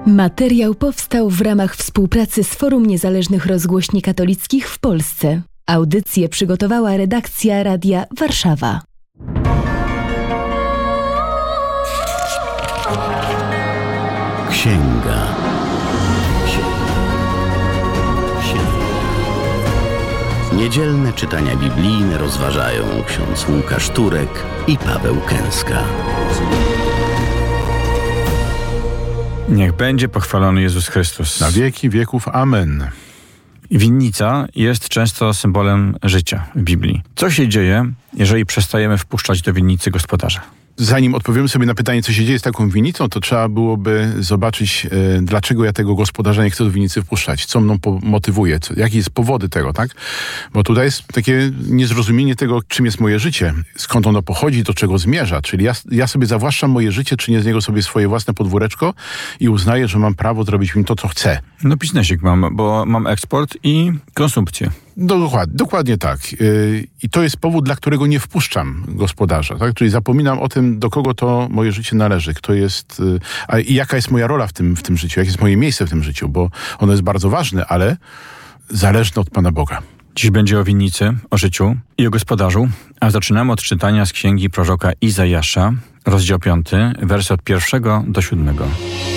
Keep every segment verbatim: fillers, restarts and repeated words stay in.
Materiał powstał w ramach współpracy z Forum Niezależnych Rozgłośni Katolickich w Polsce. Audycję przygotowała redakcja Radia Warszawa. Księga. Księga. Księga. Niedzielne czytania biblijne rozważają ksiądz Łukasz Turek i Paweł Kęska. Niech będzie pochwalony Jezus Chrystus. Na wieki wieków. Amen. Winnica jest często symbolem życia w Biblii. Co się dzieje, jeżeli przestajemy wpuszczać do winnicy gospodarza? Zanim odpowiemy sobie na pytanie, co się dzieje z taką winnicą, to trzeba byłoby zobaczyć, e, dlaczego ja tego gospodarza nie chcę do winnicy wpuszczać. Co mną po- motywuje, co, jakie jest powody tego, tak? Bo tutaj jest takie niezrozumienie tego, czym jest moje życie, skąd ono pochodzi, do czego zmierza. Czyli ja, ja sobie zawłaszczam moje życie, czynię z niego sobie swoje własne podwóreczko i uznaję, że mam prawo zrobić w nim to, co chcę. No biznesik mam, bo mam eksport i konsumpcję. Dokładnie, dokładnie tak. Yy, I to jest powód, dla którego nie wpuszczam gospodarza, tak? Czyli zapominam o tym, do kogo to moje życie należy, kto jest, yy, a i jaka jest moja rola w tym, w tym życiu, jakie jest moje miejsce w tym życiu, bo ono jest bardzo ważne, ale zależne od Pana Boga. Dziś będzie o winnicy, o życiu i o gospodarzu, a zaczynamy od czytania z księgi proroka Izajasza, rozdział piąty, wersy od pierwszego do siódmego.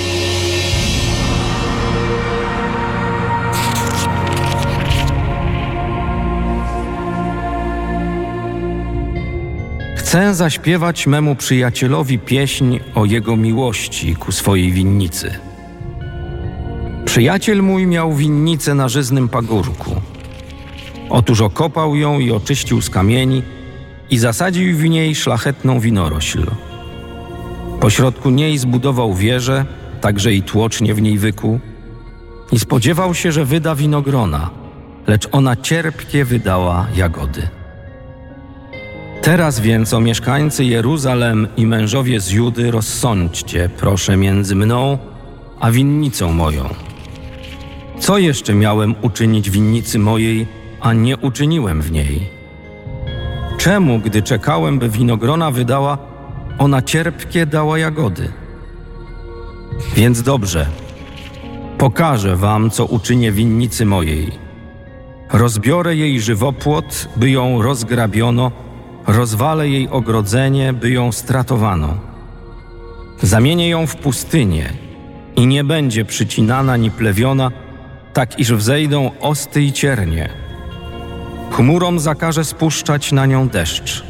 Chcę zaśpiewać memu przyjacielowi pieśń o jego miłości ku swojej winnicy. Przyjaciel mój miał winnicę na żyznym pagórku. Otóż okopał ją i oczyścił z kamieni i zasadził w niej szlachetną winorośl. Pośrodku niej zbudował wieżę, także i tłocznie w niej wykuł i spodziewał się, że wyda winogrona, lecz ona cierpkie wydała jagody. Teraz więc, o mieszkańcy Jeruzalem i mężowie z Judy, rozsądźcie, proszę, między mną a winnicą moją. Co jeszcze miałem uczynić winnicy mojej, a nie uczyniłem w niej? Czemu, gdy czekałem, by winogrona wydała, ona cierpkie dała jagody? Więc dobrze, pokażę wam, co uczynię winnicy mojej. Rozbiorę jej żywopłot, by ją rozgrabiono, rozwalę jej ogrodzenie, by ją stratowano. Zamienię ją w pustynię i nie będzie przycinana ni plewiona, tak iż wzejdą osty i ciernie. Chmurom zakażę spuszczać na nią deszcz.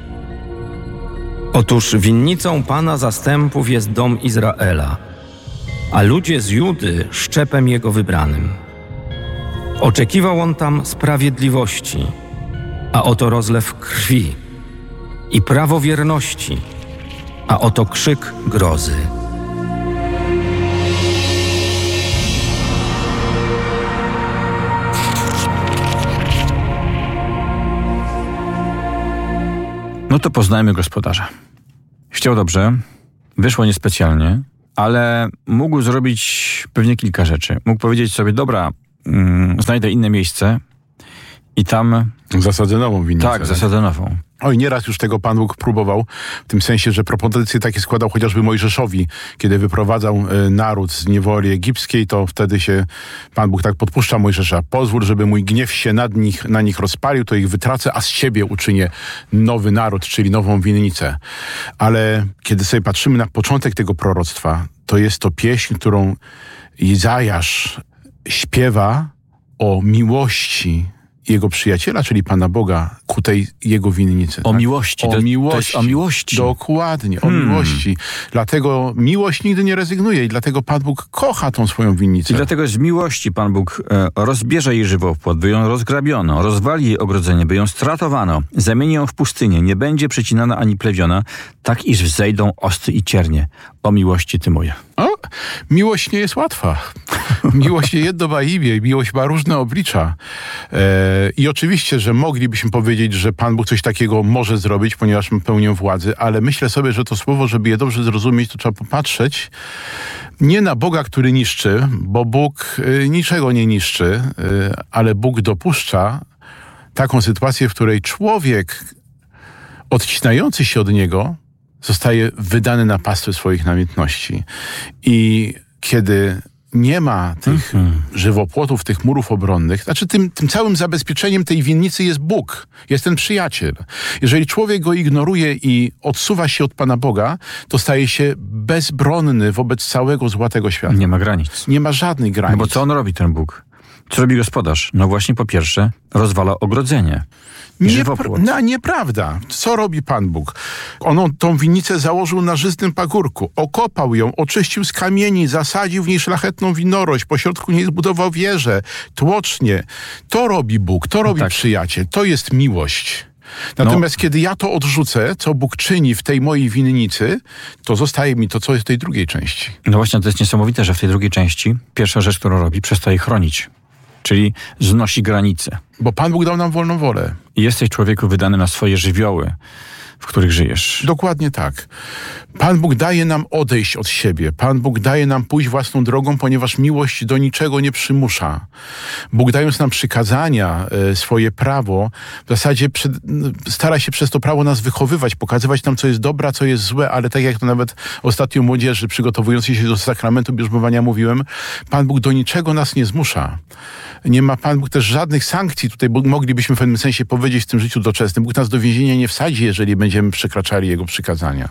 Otóż winnicą Pana zastępów jest dom Izraela, a ludzie z Judy szczepem Jego wybranym. Oczekiwał on tam sprawiedliwości, a oto rozlew krwi, i prawowierności, a oto krzyk grozy. No to poznajmy gospodarza. Chciał dobrze, wyszło niespecjalnie, ale mógł zrobić pewnie kilka rzeczy. Mógł powiedzieć sobie, dobra, mm, znajdę inne miejsce i tam... Zasadzę nową winnicę. Tak, zasadzę nową. Oj, nieraz już tego Pan Bóg próbował, w tym sensie, że propozycje takie składał chociażby Mojżeszowi, kiedy wyprowadzał y, naród z niewoli egipskiej, to wtedy się Pan Bóg tak podpuszcza Mojżesza. Pozwól, żeby mój gniew się nad nich, na nich rozpalił, to ich wytracę, a z siebie uczynię nowy naród, czyli nową winnicę. Ale kiedy sobie patrzymy na początek tego proroctwa, to jest to pieśń, którą Izajasz śpiewa o miłości jego przyjaciela, czyli Pana Boga, ku tej jego winnicy. O tak? miłości. O to, miłości. To jest o miłości. Dokładnie, o Hmm. miłości. Dlatego miłość nigdy nie rezygnuje i dlatego Pan Bóg kocha tą swoją winnicę. I dlatego z miłości Pan Bóg e, rozbierze jej żywopłot, by ją rozgrabiono, rozwali jej ogrodzenie, by ją stratowano, zamieni ją w pustynię, nie będzie przecinana ani plewiona, tak iż wzejdą osty i ciernie. O miłości Ty moja. O, miłość nie jest łatwa. Miłość nie jedno ma imię, miłość ma różne oblicza. E, I oczywiście, że moglibyśmy powiedzieć, że Pan Bóg coś takiego może zrobić, ponieważ ma pełnię władzy, ale myślę sobie, że to słowo, żeby je dobrze zrozumieć, to trzeba popatrzeć nie na Boga, który niszczy, bo Bóg y, niczego nie niszczy, y, ale Bóg dopuszcza taką sytuację, w której człowiek odcinający się od Niego zostaje wydany na pastwę swoich namiętności. I kiedy nie ma tych Mhm. żywopłotów, tych murów obronnych, znaczy tym, tym całym zabezpieczeniem tej winnicy jest Bóg, jest ten przyjaciel. Jeżeli człowiek go ignoruje i odsuwa się od Pana Boga, to staje się bezbronny wobec całego zła tego świata. Nie ma granic. Nie ma żadnych granic. No bo co on robi, ten Bóg? Co robi gospodarz? No właśnie, po pierwsze, rozwala ogrodzenie. Nie, Żywopłot. no, nieprawda. Co robi Pan Bóg? On tą winnicę założył na żyznym pagórku, okopał ją, oczyścił z kamieni, zasadził w niej szlachetną winorość, pośrodku niej zbudował wieżę, tłocznie. To robi Bóg, to robi tak. przyjaciel, to jest miłość. Natomiast no. kiedy ja to odrzucę, co Bóg czyni w tej mojej winnicy, to zostaje mi to, co jest w tej drugiej części. No właśnie, to jest niesamowite, że w tej drugiej części pierwsza rzecz, którą robi, przestaje chronić. Czyli znosi granice. Bo Pan Bóg dał nam wolną wolę. I jesteś, człowieku, wydany na swoje żywioły, w których żyjesz. Dokładnie tak. Pan Bóg daje nam odejść od siebie. Pan Bóg daje nam pójść własną drogą, ponieważ miłość do niczego nie przymusza. Bóg, dając nam przykazania, e, swoje prawo, w zasadzie przed, stara się przez to prawo nas wychowywać, pokazywać nam, co jest dobre, a co jest złe, ale tak jak to nawet ostatnio młodzieży, przygotowującej się do sakramentu bierzmowania mówiłem, Pan Bóg do niczego nas nie zmusza. Nie ma Pan Bóg też żadnych sankcji. Tutaj moglibyśmy w pewnym sensie powiedzieć w tym życiu doczesnym. Bóg nas do więzienia nie wsadzi, jeżeli będziemy przekraczali Jego przykazania.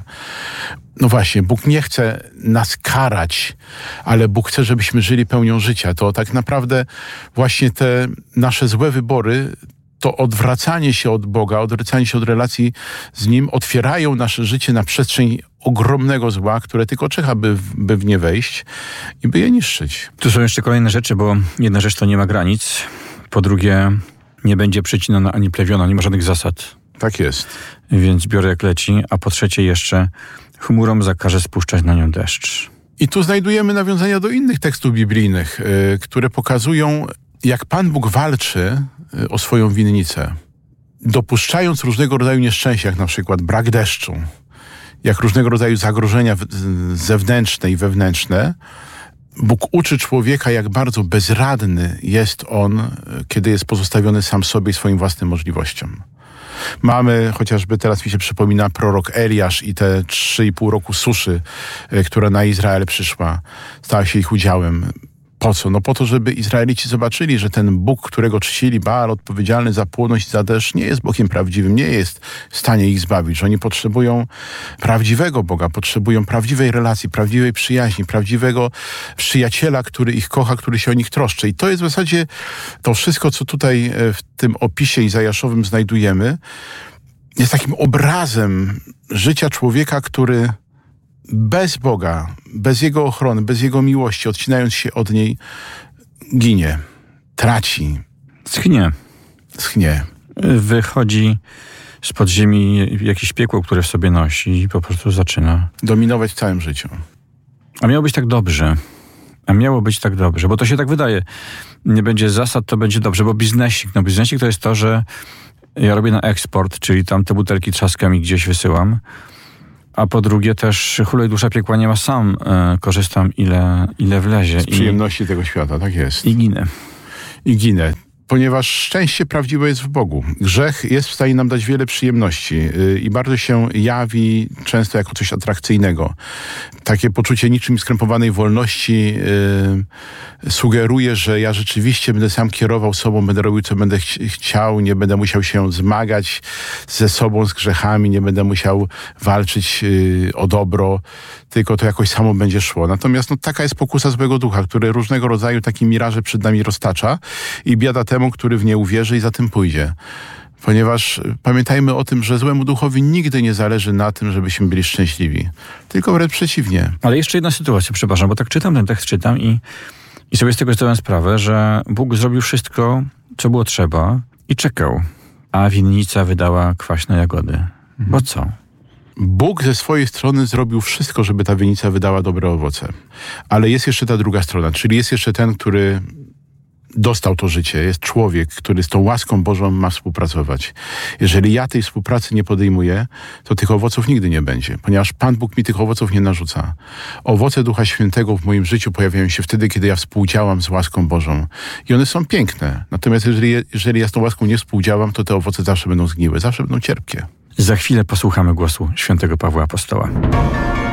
No właśnie, Bóg nie chce nas karać, ale Bóg chce, żebyśmy żyli pełnią życia. To tak naprawdę właśnie te nasze złe wybory, to odwracanie się od Boga, odwracanie się od relacji z Nim otwierają nasze życie na przestrzeń ogromnego zła, które tylko czeka, by, by w nie wejść i by je niszczyć. Tu są jeszcze kolejne rzeczy, bo jedna rzecz to nie ma granic, po drugie nie będzie przecinana ani plewiona, nie ma żadnych zasad. Tak jest. Więc biorę jak leci, a po trzecie jeszcze chmurom zakaże spuszczać na nią deszcz. I tu znajdujemy nawiązania do innych tekstów biblijnych, yy, które pokazują, jak Pan Bóg walczy yy, o swoją winnicę, dopuszczając różnego rodzaju nieszczęścia, jak na przykład brak deszczu, jak różnego rodzaju zagrożenia zewnętrzne i wewnętrzne. Bóg uczy człowieka, jak bardzo bezradny jest on, kiedy jest pozostawiony sam sobie i swoim własnym możliwościom. Mamy, chociażby teraz mi się przypomina prorok Eliasz i te trzy i pół roku suszy, która na Izrael przyszła, stała się ich udziałem. Po co? No po to, żeby Izraelici zobaczyli, że ten Bóg, którego czcili, Baal, odpowiedzialny za płodność i za deszcz, nie jest Bogiem prawdziwym, nie jest w stanie ich zbawić, że oni potrzebują prawdziwego Boga, potrzebują prawdziwej relacji, prawdziwej przyjaźni, prawdziwego przyjaciela, który ich kocha, który się o nich troszczy. I to jest w zasadzie to wszystko, co tutaj w tym opisie izajaszowym znajdujemy, jest takim obrazem życia człowieka, który bez Boga, bez Jego ochrony, bez Jego miłości, odcinając się od niej, ginie, traci. Schnie. Schnie. Wychodzi spod ziemi jakieś piekło, które w sobie nosi i po prostu zaczyna dominować w całym życiu. A miało być tak dobrze. A miało być tak dobrze, bo to się tak wydaje. Nie będzie zasad, to będzie dobrze, bo biznesik, no biznesik to jest to, że ja robię na eksport, czyli tam te butelki trzaskam i gdzieś wysyłam. A po drugie też hulaj dusza piekła nie ma, sam e, korzystam ile, ile wlezie. Z przyjemności I, tego świata, tak jest. I ginę. I ginę. Ponieważ szczęście prawdziwe jest w Bogu. Grzech jest w stanie nam dać wiele przyjemności yy, i bardzo się jawi często jako coś atrakcyjnego. Takie poczucie niczym skrępowanej wolności yy, sugeruje, że ja rzeczywiście będę sam kierował sobą, będę robił, co będę ch- chciał, nie będę musiał się zmagać ze sobą, z grzechami, nie będę musiał walczyć yy, o dobro, tylko to jakoś samo będzie szło. Natomiast no, taka jest pokusa złego ducha, który różnego rodzaju takie miraże przed nami roztacza i biada temu, który w nie uwierzy i za tym pójdzie. Ponieważ pamiętajmy o tym, że złemu duchowi nigdy nie zależy na tym, żebyśmy byli szczęśliwi. Tylko wręcz przeciwnie. Ale jeszcze jedna sytuacja, przepraszam, bo tak czytam ten tekst, czytam i, i sobie z tego zdałem sprawę, że Bóg zrobił wszystko, co było trzeba i czekał, a winnica wydała kwaśne jagody. Mhm. Bo co? Bóg ze swojej strony zrobił wszystko, żeby ta winnica wydała dobre owoce. Ale jest jeszcze ta druga strona, czyli jest jeszcze ten, który dostał to życie. Jest człowiek, który z tą łaską Bożą ma współpracować. Jeżeli ja tej współpracy nie podejmuję, to tych owoców nigdy nie będzie, ponieważ Pan Bóg mi tych owoców nie narzuca. Owoce Ducha Świętego w moim życiu pojawiają się wtedy, kiedy ja współdziałam z łaską Bożą. I one są piękne. Natomiast jeżeli, jeżeli ja z tą łaską nie współdziałam, to te owoce zawsze będą zgniłe, zawsze będą cierpkie. Za chwilę posłuchamy głosu świętego Pawła Apostoła.